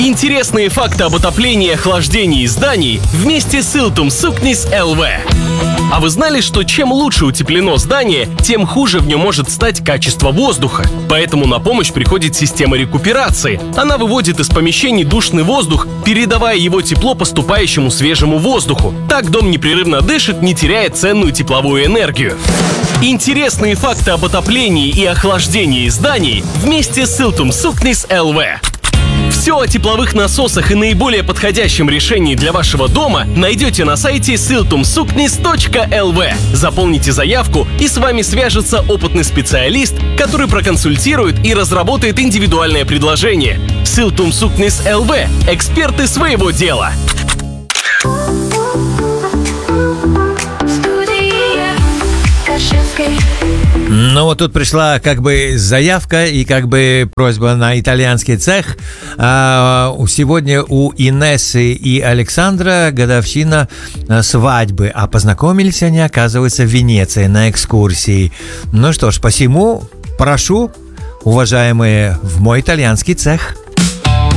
Интересные факты об отоплении и охлаждении зданий вместе с Iltum Suknis LV. А вы знали, что чем лучше утеплено здание, тем хуже в нем может стать качество воздуха? Поэтому на помощь приходит система рекуперации. Она выводит из помещений душный воздух, передавая его тепло поступающему свежему воздуху. Так дом непрерывно дышит, не теряя ценную тепловую энергию. Интересные факты об отоплении и охлаждении зданий вместе с Iltum Suknis LV. Все о тепловых насосах и наиболее подходящем решении для вашего дома найдете на сайте siltumsuknis.lv. Заполните заявку, и с вами свяжется опытный специалист, который проконсультирует и разработает индивидуальное предложение. Iltum Suknis LV – эксперты своего дела. Ну вот тут пришла как бы заявка и как бы просьба на итальянский цех. Сегодня у Инессы и Александра годовщина свадьбы, а познакомились они, оказывается, в Венеции на экскурсии. Ну что ж, посему прошу, уважаемые, в мой итальянский цех.